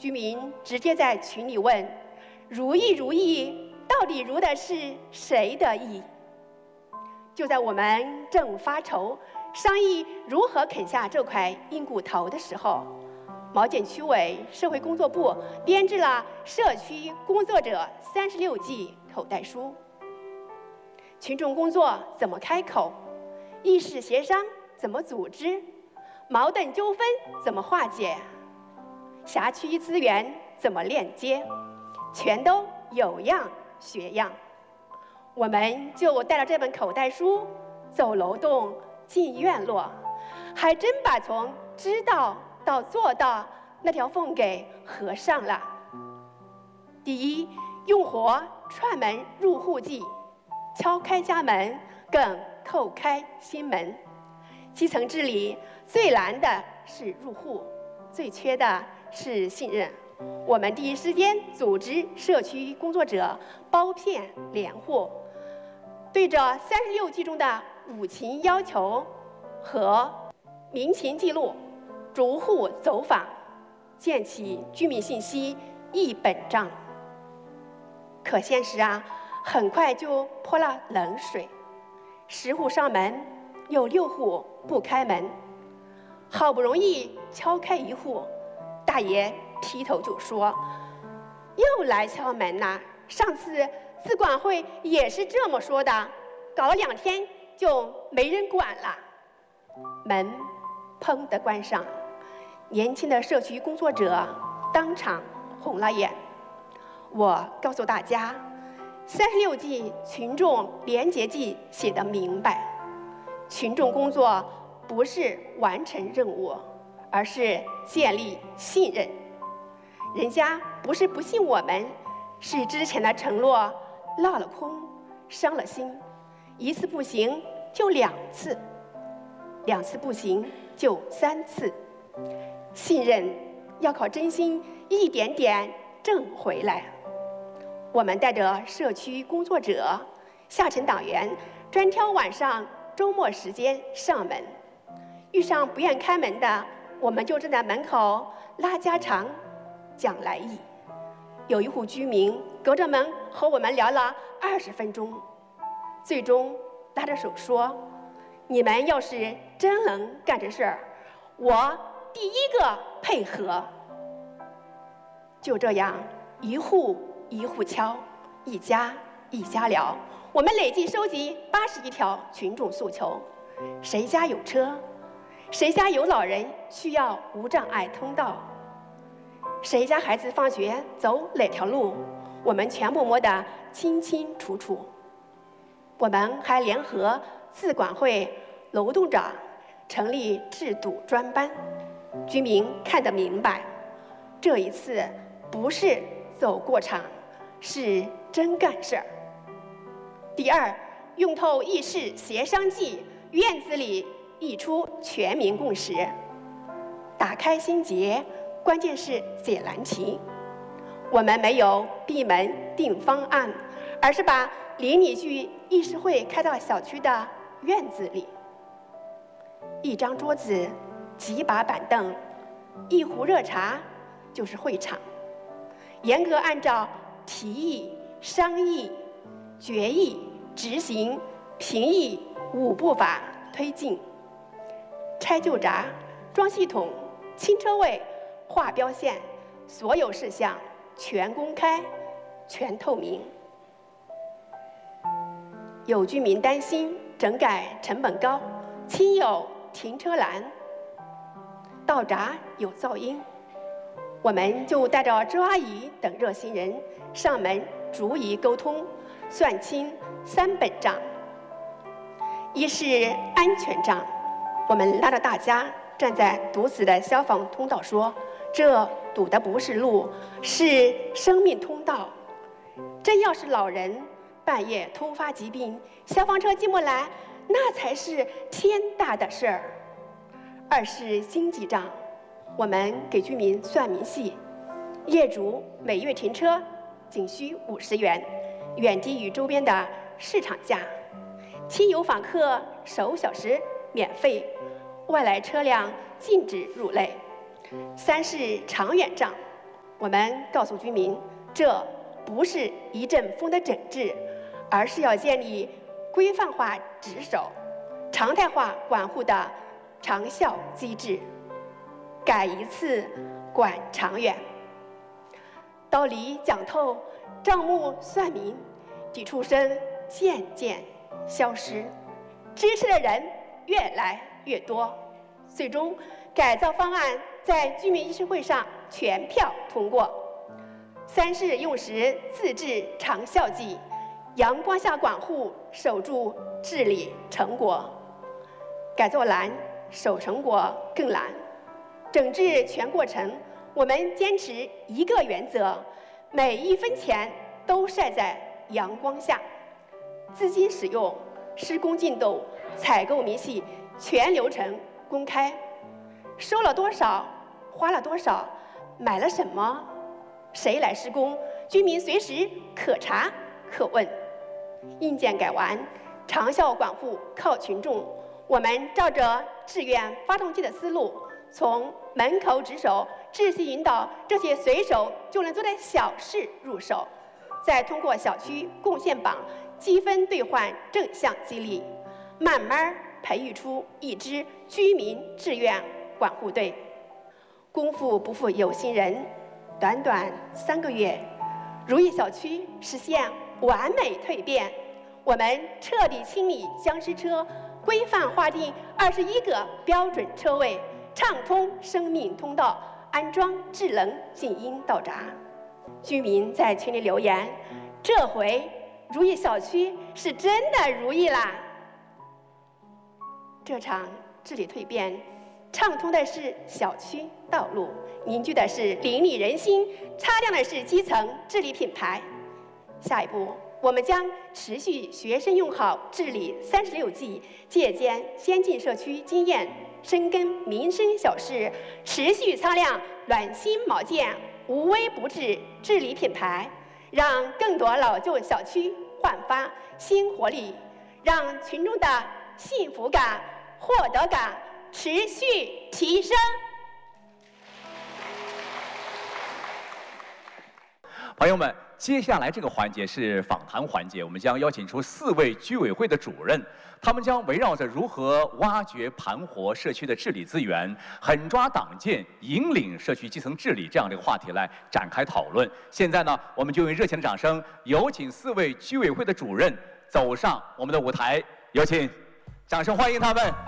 居民直接在群里问：“如意如意，到底如的是谁的意？”就在我们正发愁商议如何啃下这块硬骨头的时候，毛检区委社会工作部编制了社区工作者36计口袋书。群众工作怎么开口？议事协商怎么组织？矛盾纠纷怎么化解？辖区资源怎么链接？全都有样学样。我们就带着这本口袋书走楼洞进院落，还真把从知道到做到那条缝给合上了。第一，用活串门入户计，敲开家门更叩开心门。基层治理最难的是入户，最缺的是信任。我们第一时间组织社区工作者包片联户，对着36计中的5勤要求和民情记录逐户走访，建起居民信息一本账。可现实啊，很快就泼了冷水，10户上门，有6户不开门。好不容易敲开1户，大爷劈头就说：“又来敲门呐！上次自管会也是这么说的，搞了2天就没人管了。”门砰地关上，年轻的社区工作者当场红了眼。我告诉大家，36计群众廉洁计写得明白，群众工作不是完成任务，而是建立信任。人家不是不信我们，是之前的承诺落了空，伤了心。1次不行就2次，2次不行就3次。信任要靠真心一点点挣回来。我们带着社区工作者、下沉党员，专挑晚上、周末时间上门。遇上不愿开门的，我们就站在门口拉家常、讲来意。有1户居民隔着门和我们聊了20分钟，最终拉着手说：“你们要是真能干这事儿，我第一个配合。”就这样，1户1户敲，一家一家聊。我们累计收集81条群众诉求：谁家有车？谁家有老人需要无障碍通道？谁家孩子放学走哪条路？我们全部摸得清清楚楚。我们还联合自管会、楼栋长成立制度专班，居民看得明白，这一次不是走过场，是真干事儿。第二，用透议事协商计，院子里议出全民共识。打开心结，关键是解难题。我们没有闭门定方案，而是把邻里聚议事会开到小区的院子里。1张桌子，几把板凳，1壶热茶就是会场。严格按照提议、商议、决议、执行、评议5步法推进。拆旧闸、装系统、清车位、划标线，所有事项全公开、全透明。有居民担心整改成本高，亲友停车难，道闸有噪音，我们就带着周阿姨等热心人上门逐一沟通，算清3本账。一是安全账，我们拉着大家站在堵死的消防通道说，这堵的不是路，是生命通道。真要是老人半夜突发疾病，消防车进不来，那才是天大的事儿。2是经济账，我们给居民算明细，业主每月停车仅需50元，远低于周边的市场价。亲友访客首小时免费，外来车辆禁止入内。3是长远账， 我们告诉居民，这不是一阵风的整治，而是要建立规范化值守、常态化管护的长效机制，改一次管长远。道理讲透，账目算明，抵触声渐渐消失，支持的人越来越多，最终改造方案在居民议事会上全票通过。3是用时自治长效计，阳光下管护，守住治理成果。改造难，守成果更难。整治全过程，我们坚持一个原则：每1分钱都晒在阳光下。资金使用、施工进度、采购明细，全流程公开。收了多少，花了多少，买了什么，谁来施工，居民随时可查可问。硬件改完，长效管护靠群众。我们照着志愿发动机的思路，从门口值守、秩序引导这些随手就能做的小事入手，再通过小区贡献榜积分兑换正向激励，慢慢培育出一支居民志愿管护队。功夫不负有心人，短短3个月，如意小区实现完美蜕变。我们彻底清理僵尸车，规范划定21个标准车位，畅通生命通道，安装智能静音道闸。居民在群里留言，这回如意小区是真的如意啦！这场治理蜕变，畅通的是小区道路，凝聚的是邻里人心，擦亮的是基层治理品牌。下一步，我们将持续学生用好治理36计，借鉴先进社区经验，深耕民生小事，持续擦亮暖心毛尖、无微不至治理品牌，让更多老旧小区焕发新活力，让群众的幸福感、获得感持续提升。 朋友们，接下来这个环节是访谈环节，我们将邀请出4位居委会的主任，他们将围绕着如何挖掘盘活社区的治理资源，狠抓党建，引领社区基层治理这样的一个话题来展开讨论。现在呢，我们就用热情的掌声，有请4位居委会的主任走上我们的舞台，有请，掌声欢迎他们。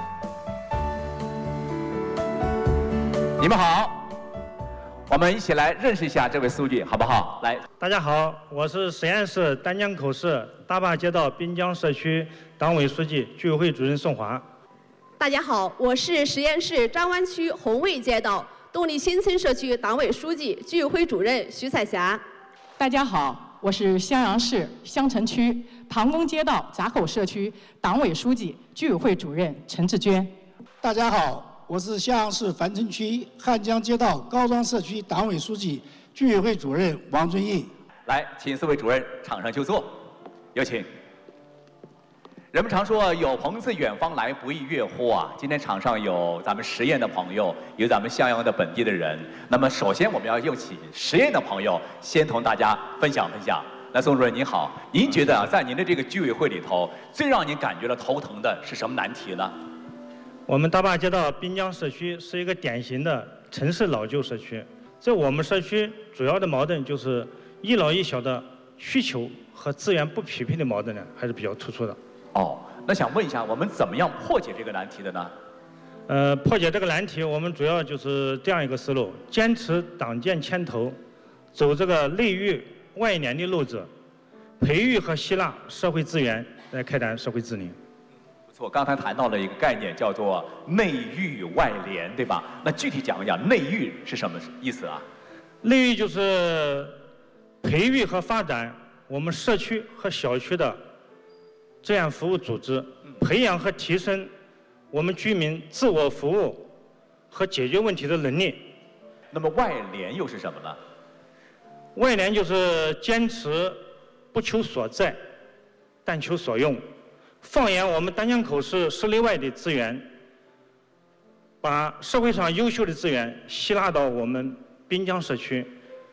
你们好。我们一起来认识一下这位书记，好不好？来， 大家好，我是十堰市丹江口市大坝街道滨江社区党委书记、居委会主任宋华。 大家好，我是十堰市张湾区红卫街道动力新村社区党委书记、居委会主任徐彩霞。 大家好，我是襄阳市襄城区庞公街道闸口社区党委书记、居委会主任陈志娟。 大家好。我是襄阳市樊城区汉江街道高庄社区党委书记、居委会主任王尊义。 来，请4位主任场上就坐，有请。人们常说有朋自远方来，不亦乐乎啊！今天场上有咱们十堰的朋友，有咱们襄阳的本地的人。那么，首先我们要有请十堰的朋友先同大家分享分享。那宋主任您好，您觉得啊，在您的这个居委会里头，最让您感觉到头疼的是什么难题呢？ 我们大坝街道滨江社区是一个典型的城市老旧社区，在我们社区主要的矛盾就是一老一小的需求和资源不匹配的矛盾呢，还是比较突出的。 哦，那想问一下，我们怎么样破解这个难题的呢？ 破解这个难题，我们主要就是这样一个思路：坚持党建牵头，走这个内育外联的路子，培育和吸纳社会资源来开展社会治理。 错，刚才谈到了一个概念，叫做内育外联，对吧？那具体讲一讲内育是什么意思啊？ 内育就是培育和发展我们社区和小区的志愿服务组织，培养和提升我们居民自我服务和解决问题的能力。 那么外联又是什么呢？ 外联就是坚持不求所在，但求所用。放眼我们丹江口市市内外的资源，把社会上优秀的资源吸纳到我们滨江社区，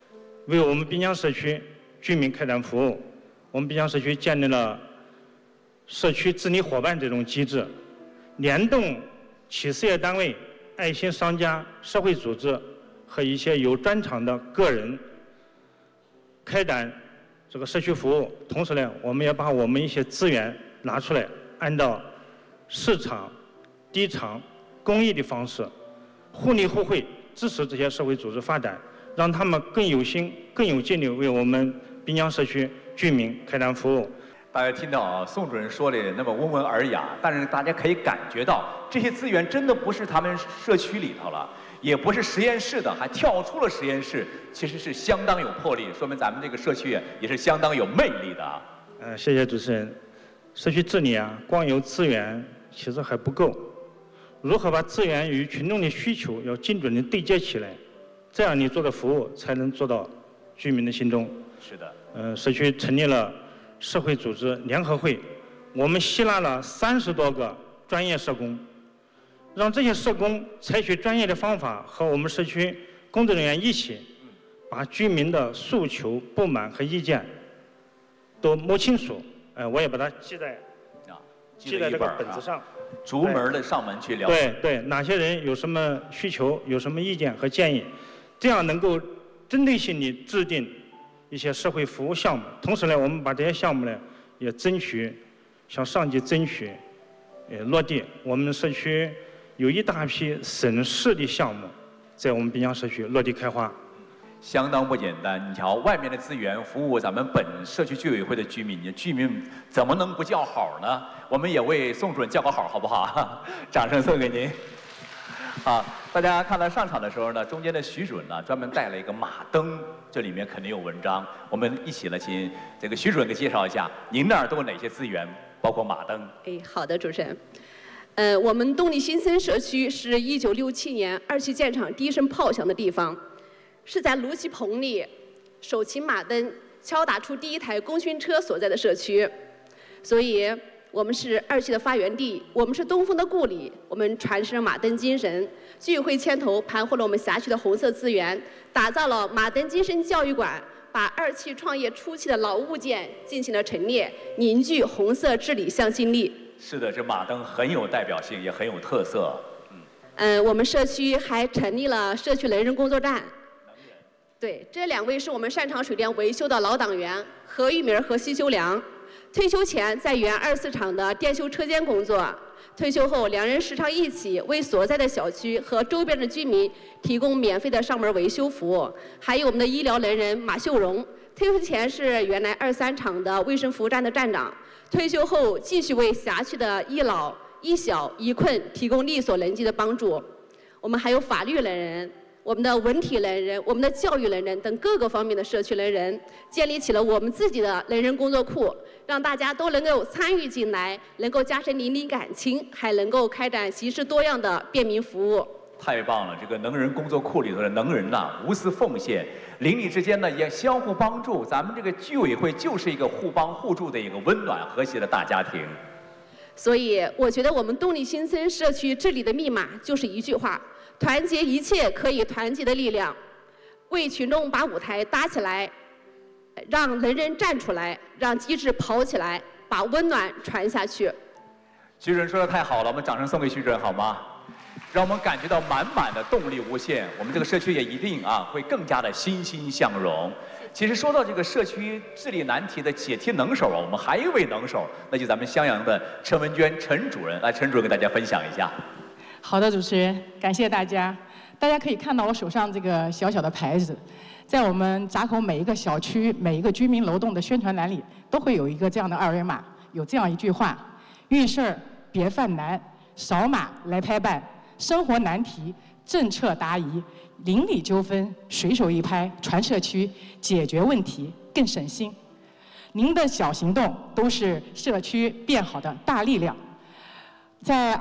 为我们滨江社区居民开展服务。我们滨江社区建立了社区治理伙伴这种机制，联动企事业单位、爱心商家、社会组织和一些有专长的个人，开展这个社区服务。同时呢，我们也把我们一些资源拿出来，按照市场、低厂、公益的方式，互利互惠，支持这些社会组织发展，让他们更有心、更有劲地为我们滨江社区居民开展服务。 大家听到宋主任说的那么温文尔雅，但是大家可以感觉到，这些资源真的不是他们社区里头了，也不是实验室的，还跳出了实验室，其实是相当有魄力，说明咱们这个社区也是相当有魅力的。 谢谢主持人。社区治理啊，光有资源其实还不够，如何把资源与群众的需求要精准地对接起来，这样你做的服务才能做到居民的心中。 是的。 社区成立了社会组织联合会，我们吸纳了30多个专业社工，让这些社工采取专业的方法，和我们社区工作人员一起，把居民的诉求、不满和意见都摸清楚。我也把它记在这个本子上， 逐门的上门去了解。对，哪些人有什么需求，有什么意见和建议，这样能够针对性地制定一些社会服务项目。同时呢，我们把这些项目呢也争取向上级争取落地。我们社区有一大批省市的项目在我们滨江社区落地开花。 相当不简单，你瞧，外面的资源服务咱们本社区居委会的居民，你居民怎么能不叫好呢？我们也为宋主任叫个好，好不好？掌声送给您。啊，大家看到上场的时候呢，中间的徐主任呢专门带了一个马灯，这里面肯定有文章。我们一起来请这个徐主任给介绍一下，您那儿都有哪些资源，包括马灯？ 好的，主持人。我们动力新村社区是1967年2期建厂第一声炮响的地方。是在卢溪棚里手擎马灯敲打出第一台功勋车所在的社区，所以我们是2期的发源地，我们是东风的故里，我们传承马灯精神。居委会牵头盘活了我们辖区的红色资源，打造了马灯精神教育馆，把2期创业初期的老物件进行了陈列，凝聚红色治理向心力。 是的，这马灯很有代表性，也很有特色。 我们社区还成立了社区能人工作站。对，这2位是我们擅长水电维修的老党员何玉明和奚修良。退休前在原24厂的电修车间工作，退休后2人时常一起为所在的小区和周边的居民提供免费的上门维修服务。还有我们的医疗能人马秀荣，退休前是原来23厂的卫生服务站的站长，退休后继续为辖区的医老、医小、医困提供力所能及的帮助。我们还有法律能人，我们的文体能人、我们的教育能人等各个方面的社区能人，建立起了我们自己的能人工作库，让大家都能够参与进来，能够加深邻里感情，还能够开展形式多样的便民服务。 太棒了！这个能人工作库里头的能人呐，无私奉献，邻里之间呢也相互帮助。咱们这个居委会就是一个互帮互助的一个温暖和谐的大家庭。 所以，我觉得我们动力新村社区治理的密码就是一句话：团结一切可以团结的力量，为群众把舞台搭起来，让能人站出来，让机制跑起来，把温暖传下去。 徐主任说的太好了，我们掌声送给徐主任好吗？让我们感觉到满满的动力无限，我们这个社区也一定会更加的欣欣向荣。其实说到这个社区治理难题的解题能手我们还有一位能手，那就咱们襄阳的陈文娟陈主任，来，陈主任给大家分享一下。 好的，主持人，感谢大家。大家可以看到我手上这个小小的牌子，在我们闸口每一个小区、每一个居民楼栋的宣传栏里，都会有一个这样的2维码，有这样一句话：遇事儿别犯难，扫码来拍办，生活难题政策答疑，邻里纠纷随手一拍传社区，解决问题更省心。您的小行动都是社区变好的大力量。在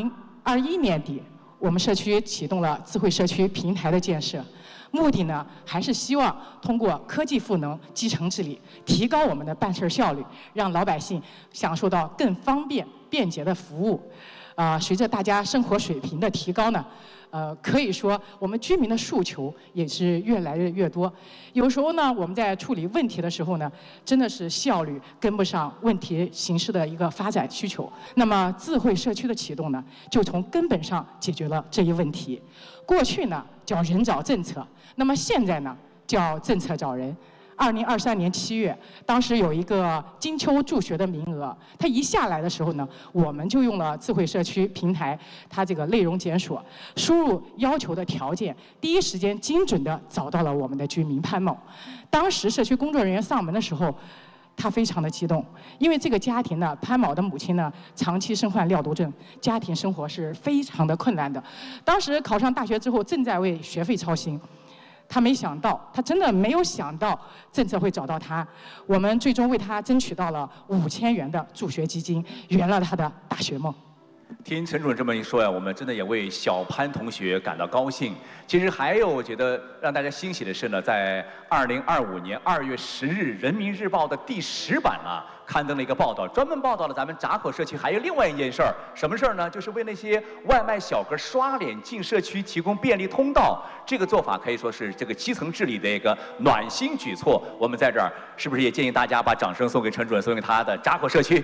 2021年底，我们社区启动了智慧社区平台的建设，目的呢还是希望通过科技赋能基层治理，提高我们的办事效率，让老百姓享受到更方便便捷的服务。 随着大家生活水平的提高呢，可以说我们居民的诉求也是越来越多。有时候呢，我们在处理问题的时候呢，真的是效率跟不上问题形势的一个发展需求。那么智慧社区的启动呢，就从根本上解决了这一问题。过去呢叫人找政策，那么现在呢叫政策找人。2023年7月，当时有一个金秋助学的名额，它一下来的时候呢，我们就用了智慧社区平台，它这个内容检索，输入要求的条件，第一时间精准地找到了我们的居民潘某。当时社区工作人员上门的时候，他非常的激动，因为这个家庭呢，潘某的母亲呢长期身患尿毒症，家庭生活是非常的困难的。当时考上大学之后，正在为学费操心。他没想到，他真的没有想到政策会找到他。我们最终为他争取到了5000元的助学基金，圆了他的大学梦。 听陈主任这么一说呀，我们真的也为小潘同学感到高兴。其实还有我觉得让大家欣喜的是呢，在2025年2月10日，《人民日报》的第10版啊，刊登了一个报道，专门报道了咱们闸口社区还有另外一件事儿，什么事儿呢？就是为那些外卖小哥刷脸进社区提供便利通道。这个做法可以说是这个基层治理的一个暖心举措。我们在这儿是不是也建议大家把掌声送给陈主任，送给他的闸口社区？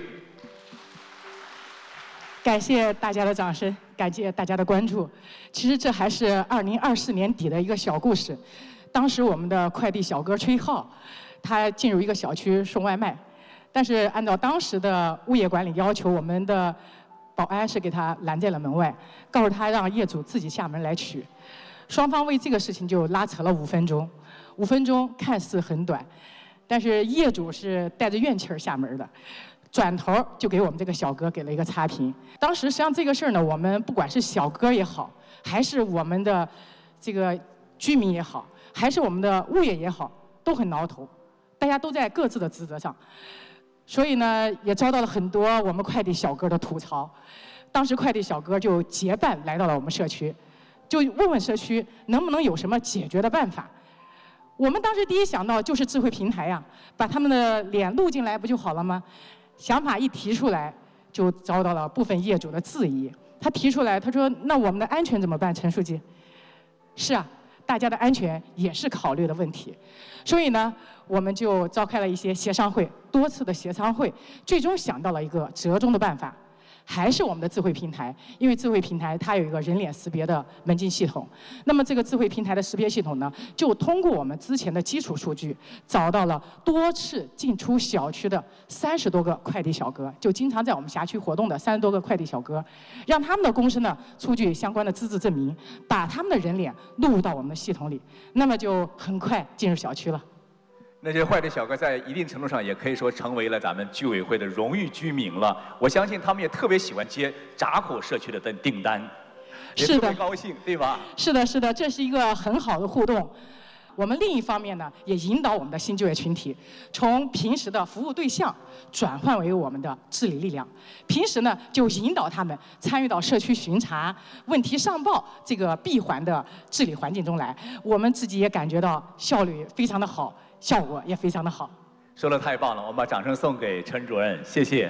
感谢大家的掌声，感谢大家的关注。其实这还是2024年底的一个小故事。当时我们的快递小哥崔浩，他进入一个小区送外卖，但是按照当时的物业管理要求，我们的保安是给他拦在了门外，告诉他让业主自己下门来取。双方为这个事情就拉扯了5分钟，5分钟看似很短，但是业主是带着怨气儿下门的。转头就给我们这个小哥给了一个差评。当时实际上这个事儿呢，我们不管是小哥也好，还是我们的这个居民也好，还是我们的物业也好，都很挠头，大家都在各自的职责上，所以呢，也遭到了很多我们快递小哥的吐槽。当时快递小哥就结伴来到了我们社区，就问问社区能不能有什么解决的办法。我们当时第一想到就是智慧平台呀，把他们的脸录进来不就好了吗？想法一提出来，就遭到了部分业主的质疑。他提出来，他说：“那我们的安全怎么办？”陈书记，是啊，大家的安全也是考虑的问题。所以呢，我们就召开了一些协商会，多次的协商会，最终想到了一个折中的办法。还是我们的智慧平台，因为智慧平台它有一个人脸识别的门禁系统。那么这个智慧平台的识别系统呢，就通过我们之前的基础数据，找到了多次进出小区的30多个快递小哥，就经常在我们辖区活动的30多个快递小哥，让他们的公司呢出具相关的资质证明，把他们的人脸录入到我们的系统里，那么就很快进入小区了。 那些快递小哥在一定程度上也可以说成为了咱们居委会的荣誉居民了。我相信他们也特别喜欢接闸口社区的订单，也特别高兴，对吧？ 是的，是的，这是一个很好的互动。我们另一方面呢，也引导我们的新就业群体，从平时的服务对象转换为我们的治理力量。平时呢，就引导他们参与到社区巡查、问题上报这个闭环的治理环境中来。我们自己也感觉到效率非常的好，效果也非常的好。 说得太棒了，我们把掌声送给陈主任，谢谢。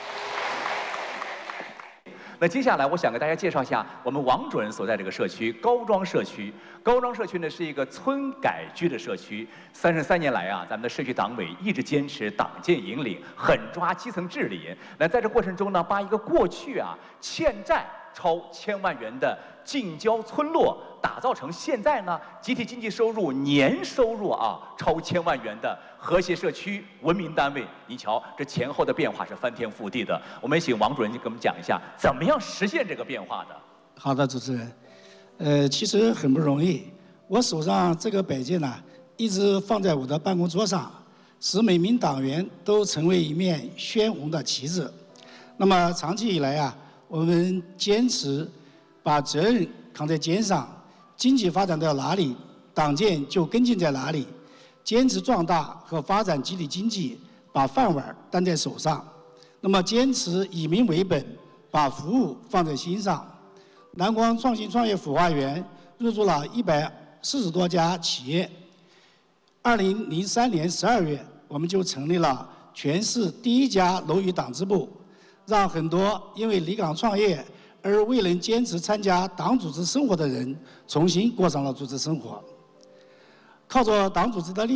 那接下来，我想给大家介绍一下我们王主任所在这个社区高庄社区。高庄社区呢是一个村改居的社区。33年来啊，咱们的社区党委一直坚持党建引领，狠抓基层治理。那在这过程中呢，把一个过去啊欠债超1000万元的近郊村落，打造成现在呢集体经济收入年收入啊超1000万元的和谐社区文明单位。你瞧，这前后的变化是翻天覆地的。我们也请王主任给我们讲一下，怎么样实现这个变化的？ 好的，主持人，其实很不容易。我手上这个摆件呢，一直放在我的办公桌上，使每名党员都成为一面鲜红的旗帜。那么长期以来啊，我们坚持把责任扛在肩上，经济发展到哪里，党建就跟进在哪里，坚持壮大和发展集体经济，把饭碗担在手上。那么坚持以民为本，把服务放在心上。南光创新创业孵化园入驻了140多家企业。2003年12月，我们就成立了全市第1家楼宇党支部，让很多因为离岗创业而未能坚持参加党组织生活的人，重新过上了组织生活。靠着党组织的力